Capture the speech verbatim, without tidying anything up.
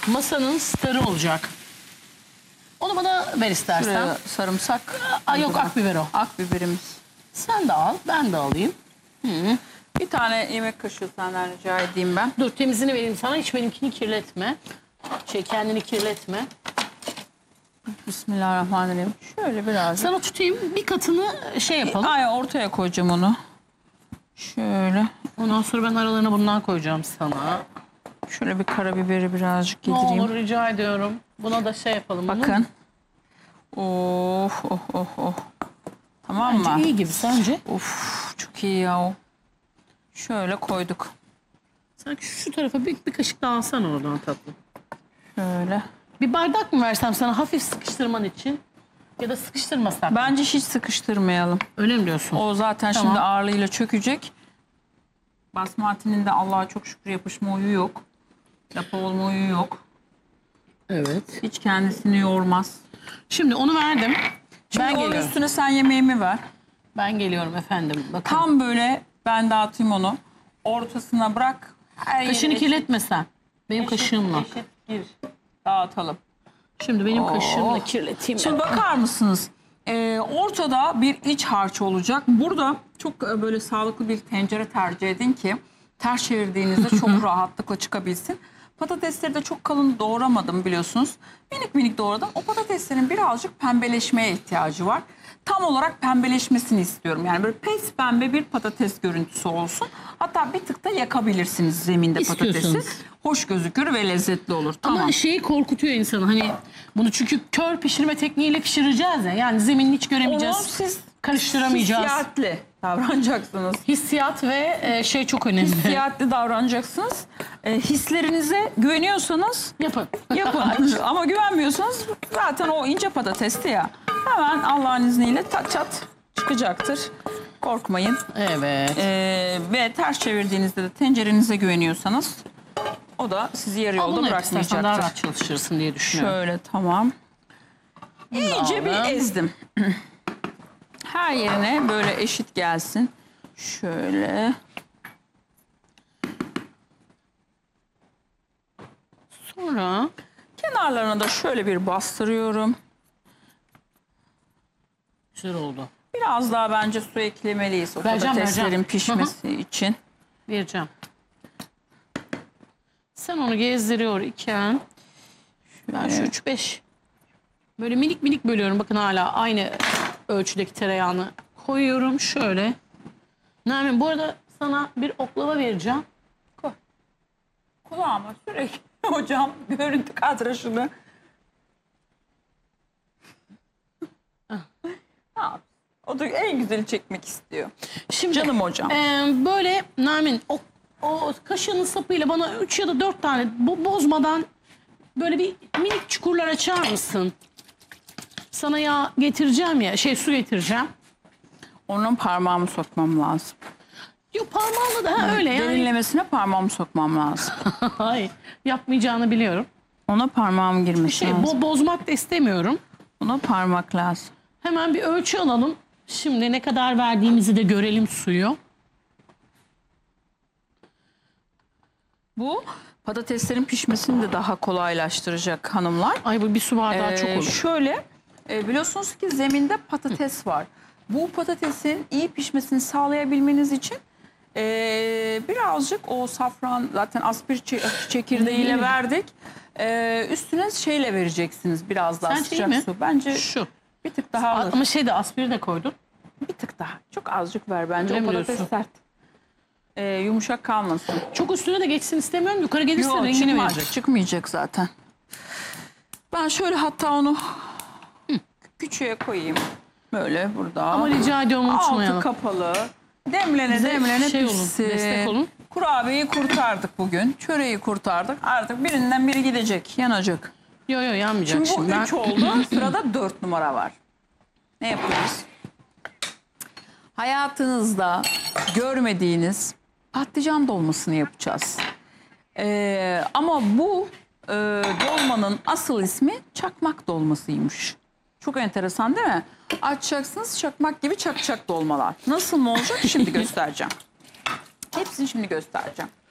masanın starı olacak. Onu bana ver istersen. Şuraya sarımsak. Aa, yok, akbiber o. Akbiberimiz. Sen de al, ben de alayım. Hı. Bir tane yemek kaşığı senden rica edeyim ben. Dur, temizini vereyim sana. Hiç benimkini kirletme. Şey, kendini kirletme. Bismillahirrahmanirrahim. Şöyle biraz. Sana tutayım, bir katını şey yapalım. Ay, ortaya koyacağım onu. Şöyle. Ondan sonra ben aralarına bundan koyacağım sana. Şöyle bir karabiberi birazcık Ne yedireyim. olur rica ediyorum. Buna da şey yapalım. Bakın. Of oh oh oh. Tamam Bence mı? iyi gibi, sence? Of, çok iyi ya o. Şöyle koyduk. Sanki şu tarafa bir, bir kaşık daha alsana oradan tatlım. Şöyle. Bir bardak mı versem sana hafif sıkıştırman için? Ya da sıkıştırmasak mı? Bence hiç sıkıştırmayalım. Öyle mi diyorsun? O zaten Tamam. şimdi ağırlığıyla çökecek. Basmati'nin de Allah'a çok şükür yapışma uyu yok. Lapa olma uyu yok. Evet. Hiç kendisini yormaz. Şimdi onu verdim. Şimdi Ben onun geliyorum. üstüne sen yemeğimi ver. Ben geliyorum efendim. Bakın. Tam böyle ben dağıtayım onu. Ortasına bırak. Her Kaşını yeri kirletme sen. Benim eşit, kaşığımla. eşit gir. Dağıtalım. Şimdi benim Oo. kaşığımla kirleteyim. Şimdi ben. bakar mısınız? Ee, ortada bir iç harç olacak. Burada çok e, böyle sağlıklı bir tencere tercih edin ki ters çevirdiğinizde çok rahatlıkla çıkabilsin. Patatesleri de çok kalın doğramadım biliyorsunuz. Minik minik doğradım. O patateslerin birazcık pembeleşmeye ihtiyacı var. Tam olarak pembeleşmesini istiyorum. Yani böyle pes pembe bir patates görüntüsü olsun. Hatta bir tık da yakabilirsiniz zeminde patatesi. İstiyorsanız. Hoş gözükür ve lezzetli olur. Tamam. Ama şeyi korkutuyor insanı. Hani bunu çünkü kör pişirme tekniğiyle pişireceğiz ya. Yani zeminini hiç göremeyeceğiz. Onu siz karıştıramayacağız. hissiyatli davranacaksınız. Hissiyat ve e, şey çok önemli. Hissiyatli davranacaksınız. E, hislerinize güveniyorsanız Yapın. yapın. Ama güvenmiyorsanız zaten o ince patatesti ya. Hemen Allah'ın izniyle tak çat çıkacaktır. Korkmayın. Evet. E, ve ters çevirdiğinizde de tencerenize güveniyorsanız o da sizi yarı Al yolda bunu yap istersen daha bırakmayacaktır. rahat çalışırsın diye düşünüyorum. Şöyle tamam. İyice bir aldım. ezdim. Her yerine böyle eşit gelsin. Şöyle. Sonra Kenarlarına da şöyle bir bastırıyorum. güzel oldu. Biraz daha bence su eklemeliyiz o Vereceğim, patateslerin vereceğim. pişmesi için. Vereceğim. Sen onu gezdiriyor iken ben şu üç beş böyle minik minik bölüyorum. Bakın hala aynı ölçüdeki tereyağını koyuyorum. Şöyle. Nermin, bu arada sana bir oklava vereceğim. Koy. Kulağıma sürekli hocam görüntü kadrajını. Ha, o da en güzeli çekmek istiyor. Şimdi Canım hocam. e, böyle Nermin o, o kaşığının sapıyla bana üç ya da dört tane bo- bozmadan böyle bir minik çukurlar açar mısın? Sana yağ getireceğim ya, şey su getireceğim. Onun parmağımı sokmam lazım. Yok, parmağınla da ha, öyle yani. Derinlemesine parmağımı sokmam lazım. Hayır, yapmayacağını biliyorum. Ona parmağım girmesi Şey, lazım. bo- bozmak da istemiyorum. Ona parmak lazım. Hemen bir ölçü alalım. Şimdi ne kadar verdiğimizi de görelim suyu. Bu patateslerin pişmesini de daha kolaylaştıracak hanımlar. Ay, bu bir su bardağı Ee, çok olur. Şöyle e, biliyorsunuz ki zeminde patates var. Bu patatesin iyi pişmesini sağlayabilmeniz için e, birazcık o safran zaten aspir çe- çekirdeğiyle verdik. E, üstüne şeyle vereceksiniz biraz daha Sen şey sıcak mi? su. Bence Şu. bir tık daha alır. Ama şey de aspiri de koydum. Bir tık daha. Çok azıcık ver bence. Öyle O mi patates diyorsun? sert. E, yumuşak kalmasın. Çok üstüne de geçsin istemiyorum. Yukarı gelirse Yok, rengini çıkmaz, verecek. çıkmayacak zaten. Ben şöyle hatta onu küçüğe koyayım. Böyle burada. Ama rica ediyorum Altı unutmayalım. kapalı. Demlene Bize demlene şey olun, pişsin. destek olun. Kurabiyeyi kurtardık bugün. Çöreği kurtardık. Artık birinden biri gidecek, yanacak. Yok yok, yanmayacak Şimdi bu şimdi. Ben- üç oldu. Sırada dört numara var. Ne yapıyoruz? Hayatınızda görmediğiniz patlıcan dolmasını yapacağız. Ee, ama bu e, dolmanın asıl ismi çakmak dolmasıymış. Çok enteresan değil mi? Açacaksınız, çakmak gibi çakçak dolmalar. Nasıl mı olacak? Şimdi göstereceğim. Hepsini şimdi göstereceğim.